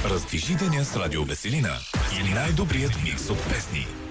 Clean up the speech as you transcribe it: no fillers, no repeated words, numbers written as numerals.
Раздвижи деня с Радио Веселина и най-добрият микс от песни.